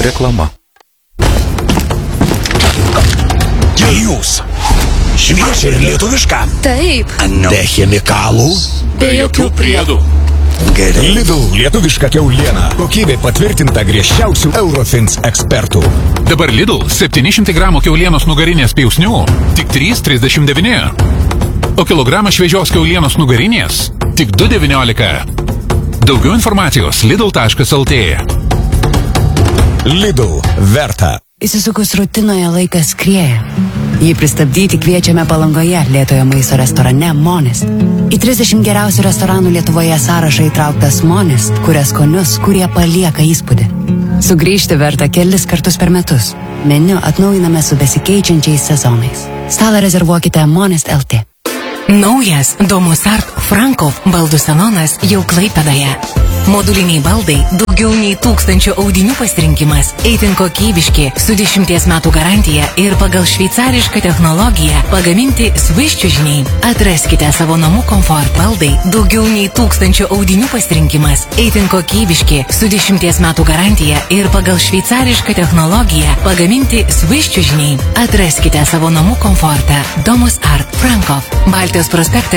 Reklama. Jūs. Šviežia ir lietuviška. Taip. Be chemikalų. Be jokių priedų. Gerai. Lidl lietuviška kiauliena. Kokybė patvirtinta griežčiausių Eurofins ekspertų. Dabar Lidl 700 gramų kiaulienos nugarinės pjausnių tik 3,39. O kilogramas šviežios kiaulienos nugarinės tik 2,19. Daugiau informacijos lidl.lt. Lidl verta. Įsisukus rutinoje laikas skrieja. Jį pristabdyti kviečiame Palangoje lėtojo maisto restorane Monest. Į 30 geriausių restoranų Lietuvoje sąrašą įtrauktas Monest, kuria skonius, kurie palieka įspūdį. Sugrįžti verta kelis kartus per metus. Meniu atnaujiname su besikeičiančiais sezonais. Stalą rezervuokite Monest LT. Naujas Domus Art Frankov baldų salonas jau Klaipėdoje. Moduliniai baldai, daugiau nei 1000 audinių pasirinkimas, itin kokybiški, su 10 metų garantija ir pagal šveicarišką technologiją pagaminti Swiss čiužiniai. Atraskite savo namų komfort baldai, daugiau nei 1000 audinių pasirinkimas, itin kokybiški, su 10 metų garantija ir pagal šveicarišką technologiją pagaminti Swiss čiužiniai. Atraskite savo namų komfortą. Domus Art Frankov, Baltijos prospektas